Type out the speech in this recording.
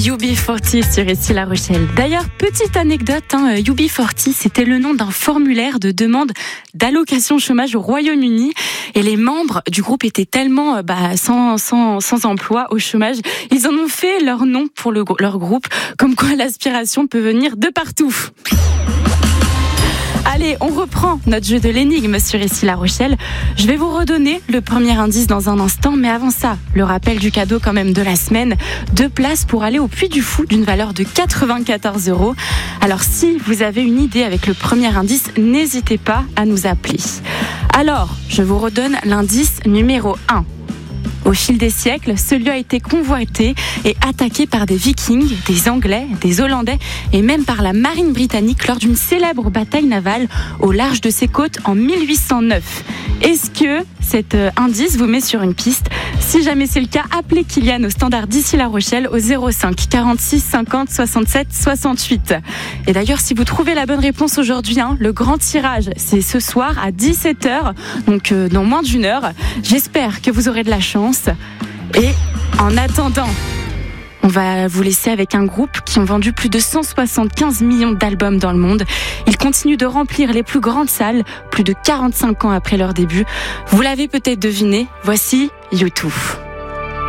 UB40 sur ici La Rochelle. D'ailleurs, petite anecdote, UB40, c'était le nom d'un formulaire de demande d'allocation chômage au Royaume-Uni. Et les membres du groupe étaient tellement sans emploi, au chômage, ils en ont fait leur nom pour leur groupe. Comme quoi l'aspiration peut venir de partout. Allez, on reprend notre jeu de l'énigme sur ici La Rochelle. Je vais vous redonner le premier indice dans un instant, mais avant ça, le rappel du cadeau quand même de la semaine. 2 places pour aller au Puy du Fou d'une valeur de 94 €. Alors si vous avez une idée avec le premier indice, n'hésitez pas à nous appeler. Alors, je vous redonne l'indice numéro 1. Au fil des siècles, ce lieu a été convoité et attaqué par des Vikings, des Anglais, des Hollandais et même par la marine britannique lors d'une célèbre bataille navale au large de ses côtes en 1809. Est-ce que cet indice vous met sur une piste ? Si jamais c'est le cas, appelez Kylian au standard d'ici La Rochelle au 05 46 50 67 68. Et d'ailleurs, si vous trouvez la bonne réponse aujourd'hui, le grand tirage, c'est ce soir à 17h, donc dans moins d'une heure. J'espère que vous aurez de la chance. Et en attendant, on va vous laisser avec un groupe qui ont vendu plus de 175 millions d'albums dans le monde. Ils continuent de remplir les plus grandes salles, plus de 45 ans après leur début. Vous l'avez peut-être deviné, voici U2.